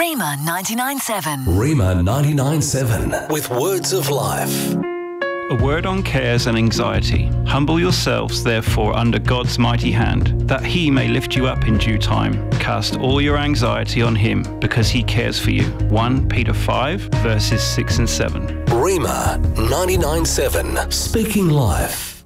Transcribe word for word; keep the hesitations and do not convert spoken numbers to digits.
Rima ninety-nine seven. Rima ninety-nine seven with words of life. A word on cares and anxiety. Humble yourselves, therefore, under God's mighty hand, that he may lift you up in due time. Cast all your anxiety on him, because he cares for you. First Peter five, verses six and seven. Rima ninety-nine seven, speaking life.